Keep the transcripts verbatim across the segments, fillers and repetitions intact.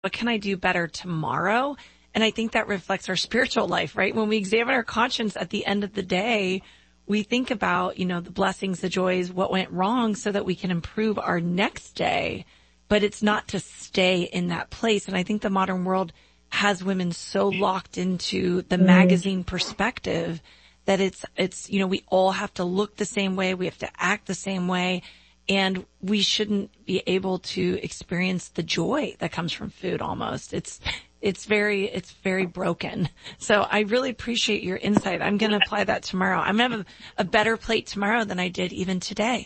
what can I do better tomorrow? And I think that reflects our spiritual life, right? When we examine our conscience at the end of the day, we think about, you know, the blessings, the joys, what went wrong so that we can improve our next day. But it's not to stay in that place. And I think the modern world has women so locked into the magazine perspective that it's, it's, you know, we all have to look the same way. We have to act the same way. And we shouldn't be able to experience the joy that comes from food almost. It's, it's very, it's very broken. So I really appreciate your insight. I'm going to apply that tomorrow. I'm going to have a, a better plate tomorrow than I did even today.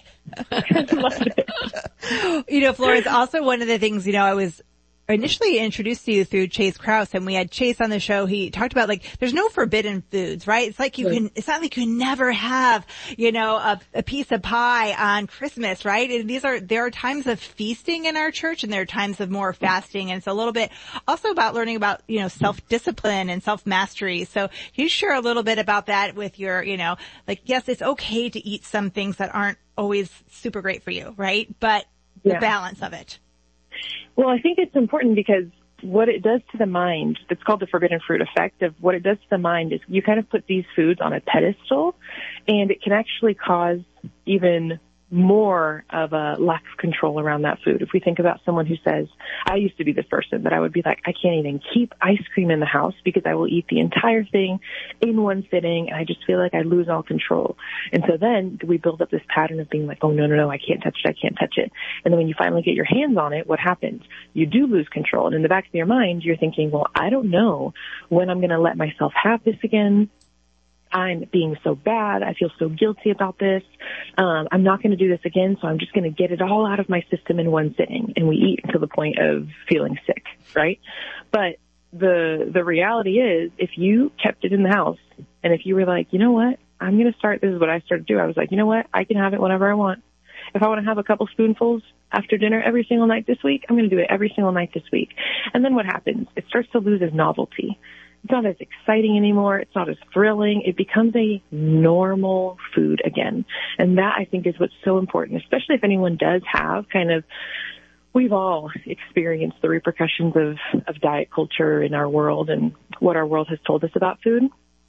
You know, Florence, also one of the things, you know, I was initially introduced to you through Chase Krause, and we had Chase on the show. He talked about, like, there's no forbidden foods, right? It's like you can, it's not like you can never have, you know, a, a piece of pie on Christmas, right? And these are, there are times of feasting in our church, and there are times of more fasting. And it's a little bit also about learning about, you know, self-discipline and self-mastery. So can you share a little bit about that with your, you know, like, yes, it's okay to eat some things that aren't always super great for you, right? But the yeah. balance of it. Well, I think it's important because what it does to the mind, it's called the forbidden fruit effect, of what it does to the mind is you kind of put these foods on a pedestal, and it can actually cause even more of a lack of control around that food. If we think about someone who says, I used to be this person that I would be like, I can't even keep ice cream in the house because I will eat the entire thing in one sitting, and I just feel like I lose all control. And so then we build up this pattern of being like, oh, no, no, no, I can't touch it, I can't touch it. And then when you finally get your hands on it, what happens? You do lose control. And in the back of your mind, you're thinking, well, I don't know when I'm going to let myself have this again. I'm being so bad. I feel so guilty about this. Um, I'm not going to do this again, so I'm just going to get it all out of my system in one sitting. And we eat until the point of feeling sick, right? But the the reality is, if you kept it in the house, and if you were like, you know what, I'm going to start, this is what I started to do. I was like, you know what, I can have it whenever I want. If I want to have a couple spoonfuls after dinner every single night this week, I'm going to do it every single night this week. And then what happens? It starts to lose its novelty. It's not as exciting anymore. It's not as thrilling. It becomes a normal food again. And that, I think, is what's so important, especially if anyone does have kind of, we've all experienced the repercussions of, of diet culture in our world and what our world has told us about food.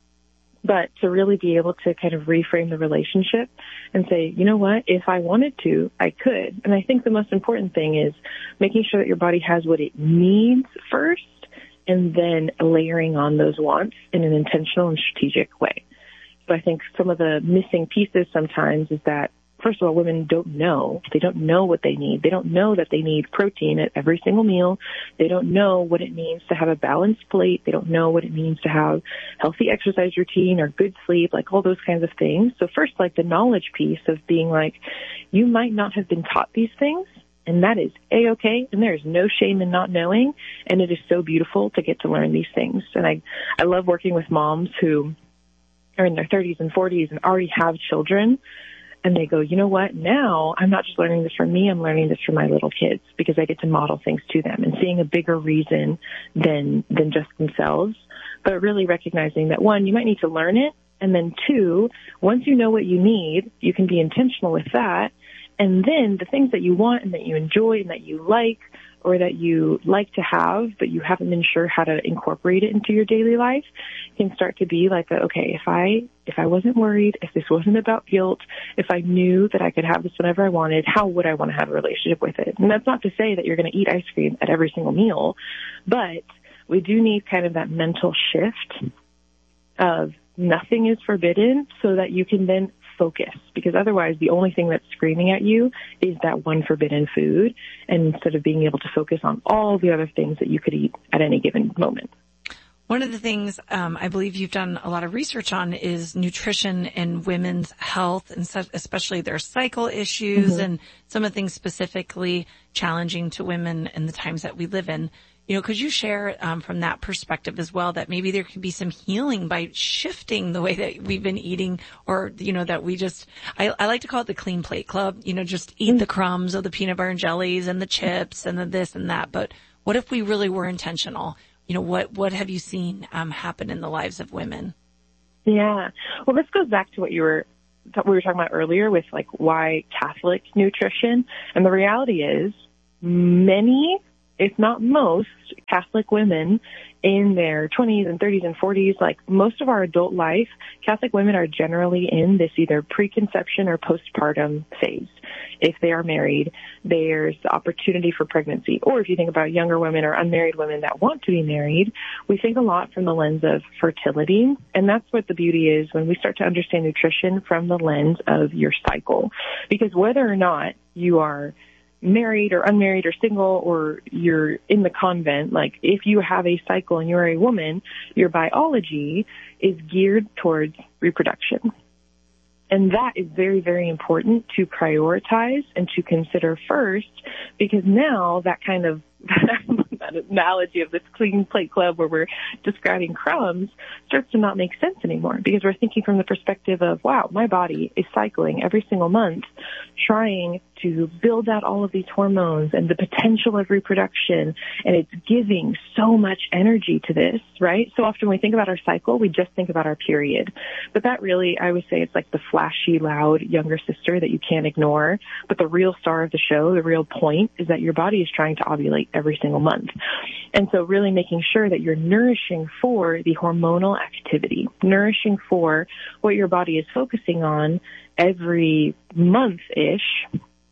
But to really be able to kind of reframe the relationship and say, you know what, if I wanted to, I could. And I think the most important thing is making sure that your body has what it needs first, and then layering on those wants in an intentional and strategic way. So I think some of the missing pieces sometimes is that, first of all, women don't know. They don't know what they need. They don't know that they need protein at every single meal. They don't know what it means to have a balanced plate. They don't know what it means to have healthy exercise routine or good sleep, like all those kinds of things. So first, like the knowledge piece of being like, you might not have been taught these things, and that is A-okay, and there is no shame in not knowing, and it is so beautiful to get to learn these things. And I, I love working with moms who are in their thirties and forties and already have children, and they go, you know what, now I'm not just learning this for me, I'm learning this for my little kids, because I get to model things to them and seeing a bigger reason than, than just themselves, but really recognizing that, one, you might need to learn it, and then two, once you know what you need, you can be intentional with that. And then the things that you want and that you enjoy and that you like, or that you like to have, but you haven't been sure how to incorporate it into your daily life, can start to be like, a, okay, if I, if I wasn't worried, if this wasn't about guilt, if I knew that I could have this whenever I wanted, how would I want to have a relationship with it? And that's not to say that you're going to eat ice cream at every single meal, but we do need kind of that mental shift of nothing is forbidden so that you can then focus, because otherwise the only thing that's screaming at you is that one forbidden food, and instead of being able to focus on all the other things that you could eat at any given moment. One of the things um, I believe you've done a lot of research on is nutrition and women's health, and so, especially their cycle issues, mm-hmm. and some of the things specifically challenging to women in the times that we live in. You know, could you share um, from that perspective as well that maybe there could be some healing by shifting the way that we've been eating, or, you know, that we just, I, I like to call it the clean plate club, you know, just eat mm-hmm. the crumbs of the peanut butter and jellies and the chips and the this and that. But what if we really were intentional? You know, what, what have you seen um, happen in the lives of women? Yeah. Well, this goes back to what you were, we were talking about earlier with like why Catholic nutrition. And the reality is many if not most, Catholic women in their twenties and thirties and forties, like most of our adult life, Catholic women are generally in this either preconception or postpartum phase. If they are married, there's the opportunity for pregnancy. Or if you think about younger women or unmarried women that want to be married, we think a lot from the lens of fertility. And that's what the beauty is when we start to understand nutrition from the lens of your cycle. Because whether or not you are married or unmarried or single or you're in the convent, like if you have a cycle and you're a woman, your biology is geared towards reproduction. And that is very, very important to prioritize and to consider first, because now that kind of that analogy of this clean plate club where we're describing crumbs starts to not make sense anymore, because we're thinking from the perspective of, wow, my body is cycling every single month, trying to build out all of these hormones and the potential of reproduction, and it's giving so much energy to this, right? So often when we think about our cycle, we just think about our period. But that really, I would say it's like the flashy, loud younger sister that you can't ignore. But the real star of the show, the real point, is that your body is trying to ovulate every single month. And so really making sure that you're nourishing for the hormonal activity, nourishing for what your body is focusing on every month-ish,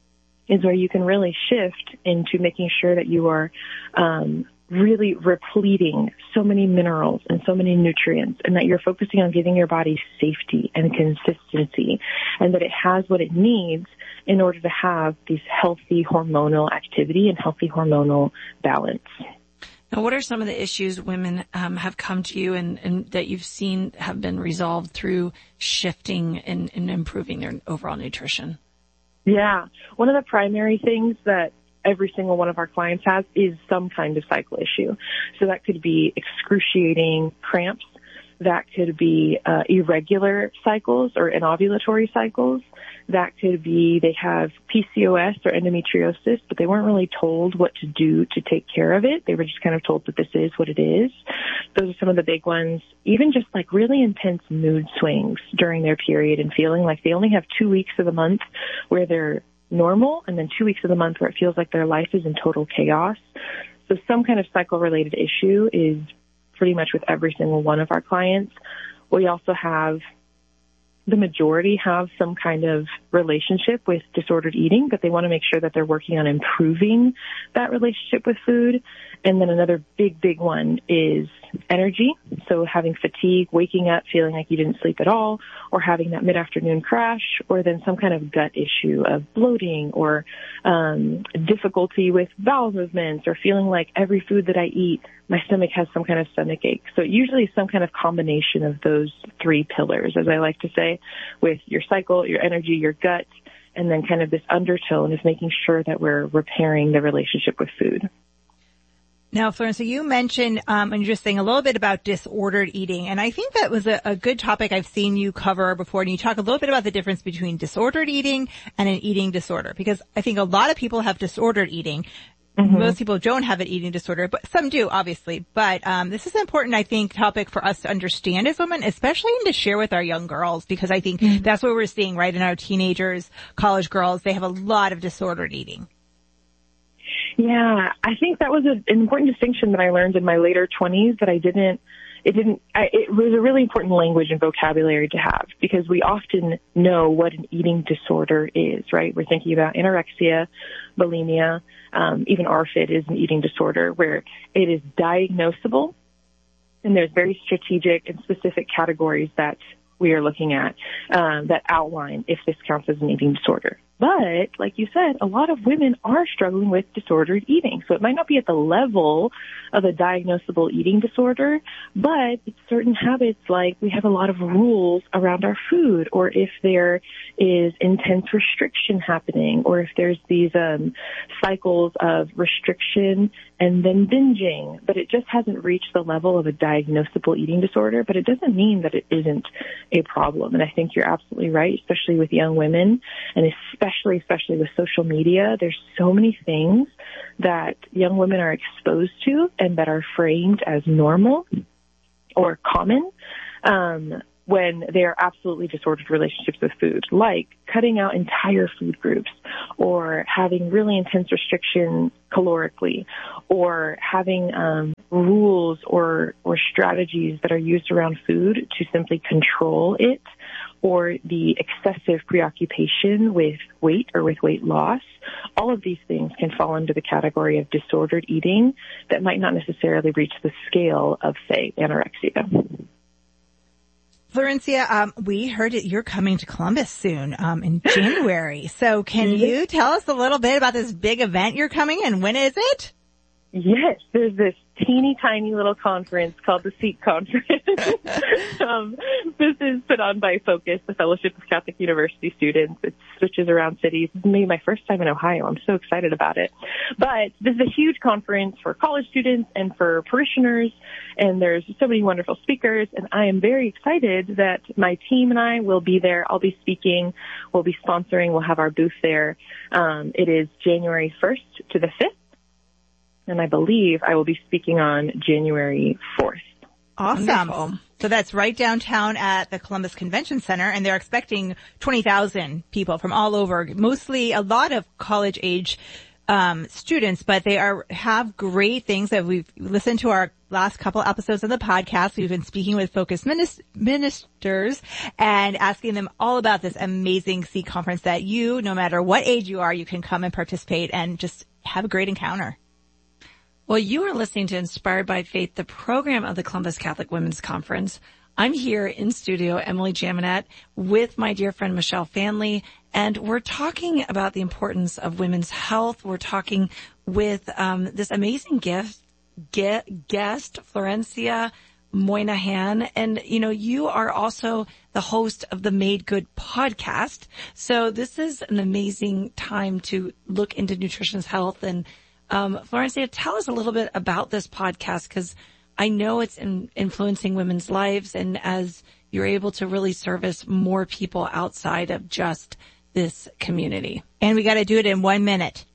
is where you can really shift into making sure that you are um, really repleting so many minerals and so many nutrients, and that you're focusing on giving your body safety and consistency, and that it has what it needs in order to have these healthy hormonal activity and healthy hormonal balance. Now, what are some of the issues women um, have come to you and, and that you've seen have been resolved through shifting and, and improving their overall nutrition? Yeah. One of the primary things that every single one of our clients has is some kind of cycle issue. So that could be excruciating cramps. That could be uh, irregular cycles or anovulatory cycles. That could be they have P C O S or endometriosis, but they weren't really told what to do to take care of it. They were just kind of told that this is what it is. Those are some of the big ones. Even just like really intense mood swings during their period and feeling like they only have two weeks of the month where they're normal, and then two weeks of the month where it feels like their life is in total chaos. So some kind of cycle-related issue is pretty much with every single one of our clients. We also have, the majority have some kind of relationship with disordered eating, but they want to make sure that they're working on improving that relationship with food. And then another big, big one is energy. So having fatigue, waking up, feeling like you didn't sleep at all, or having that mid-afternoon crash, or then some kind of gut issue of bloating or um, difficulty with bowel movements, or feeling like every food that I eat, my stomach has some kind of stomach ache. So usually some kind of combination of those three pillars, as I like to say, with your cycle, your energy, your gut, and then kind of this undertone is making sure that we're repairing the relationship with food. Now, Florence, so you mentioned, um, and you're just saying a little bit about disordered eating. And I think that was a, a good topic I've seen you cover before. And you talk a little bit about the difference between disordered eating and an eating disorder, because I think a lot of people have disordered eating. Mm-hmm. Most people don't have an eating disorder, but some do, obviously. But um, this is an important, I think, topic for us to understand as women, especially and to share with our young girls, because I think mm-hmm. that's what we're seeing, right, in our teenagers, college girls. They have a lot of disordered eating. Yeah, I think that was a, an important distinction that I learned in my later twenties that I didn't, it didn't, I, it was a really important language and vocabulary to have, because we often know what an eating disorder is, right? We're thinking about anorexia, bulimia, um, even R F I D is an eating disorder where it is diagnosable, and there's very strategic and specific categories that we are looking at um, that outline if this counts as an eating disorder. But, like you said, a lot of women are struggling with disordered eating. So it might not be at the level of a diagnosable eating disorder, but it's certain habits, like we have a lot of rules around our food, or if there is intense restriction happening, or if there's these um, cycles of restriction and then binging, but it just hasn't reached the level of a diagnosable eating disorder. But it doesn't mean that it isn't a problem. And I think you're absolutely right, especially with young women, and especially, especially with social media. There's so many things that young women are exposed to and that are framed as normal or common, um, when they are absolutely disordered relationships with food, like cutting out entire food groups or having really intense restriction calorically or having um, rules or, or strategies that are used around food to simply control it, or the excessive preoccupation with weight or with weight loss. All of these things can fall into the category of disordered eating that might not necessarily reach the scale of, say, anorexia. Florencia, um, we heard that you're coming to Columbus soon, um, in January. So can mm-hmm. you tell us a little bit about this big event you're coming, and when is it? Yes, there's this teeny tiny little conference called the Seek Conference. um, this is put on by Focus, the Fellowship of Catholic University Students. It switches around cities. This is maybe my first time in Ohio. I'm so excited about it. But this is a huge conference for college students and for parishioners, and there's so many wonderful speakers, and I am very excited that my team and I will be there. I'll be speaking. We'll be sponsoring. We'll have our booth there. Um, it is January first to the fifth. And I believe I will be speaking on January fourth. Awesome. Wonderful. So that's right downtown at the Columbus Convention Center, and they're expecting twenty thousand people from all over, mostly a lot of college age um students, but they are have great things that we've listened to our last couple episodes of the podcast. We've been speaking with Focus minis- ministers and asking them all about this amazing Seek Conference that you, no matter what age you are, you can come and participate and just have a great encounter. Well, you are listening to Inspired by Faith, the program of the Columbus Catholic Women's Conference. I'm here in studio, Emily Jaminet, with my dear friend Michelle Fanley, and we're talking about the importance of women's health. We're talking with um, this amazing gift, get, guest, Florencia Moynihan, and, you know, you are also the host of the Made Good podcast. So this is an amazing time to look into nutrition's health. And Um, Florencia, tell us a little bit about this podcast, because I know it's in, influencing women's lives, and as you're able to really service more people outside of just this community. And we got to do it in one minute.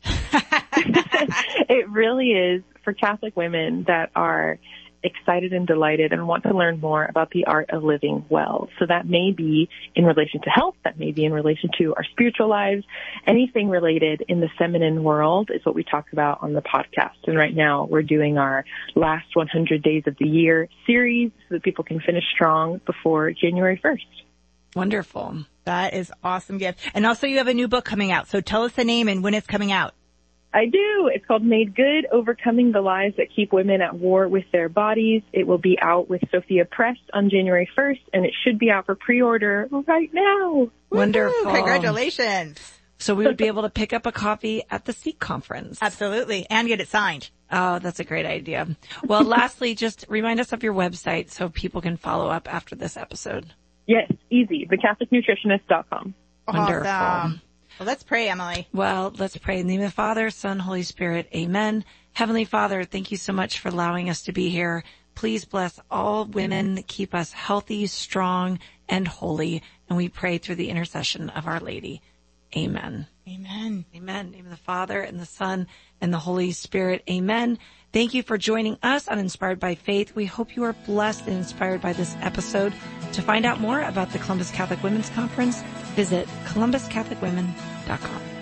It really is for Catholic women that are excited and delighted and want to learn more about the art of living well. So that may be in relation to health, that may be in relation to our spiritual lives, anything related in the feminine world is what we talk about on the podcast. And right now we're doing our last one hundred days of the year series so that people can finish strong before January first. Wonderful. That is awesome gift. And also you have a new book coming out. So tell us the name and when it's coming out. I do. It's called Made Good, Overcoming the Lies That Keep Women at War with Their Bodies. It will be out with Sophia Press on January first, and it should be out for pre-order right now. Wonderful. Woo-hoo, congratulations. So we would be able to pick up a copy at the Seek Conference. Absolutely. And get it signed. Oh, that's a great idea. Well, lastly, just remind us of your website so people can follow up after this episode. Yes, easy. the catholic nutritionist dot com. Wonderful. Awesome. Well, let's pray, Emily. Well, let's pray. In the name of the Father, Son, Holy Spirit. Amen. Heavenly Father, thank you so much for allowing us to be here. Please bless all women, keep us healthy, strong, and holy. And we pray through the intercession of Our Lady. Amen. Amen. Amen. In the name of the Father, and the Son, and the Holy Spirit. Amen. Thank you for joining us on Inspired by Faith. We hope you are blessed and inspired by this episode. To find out more about the Columbus Catholic Women's Conference, visit columbus catholic women dot com.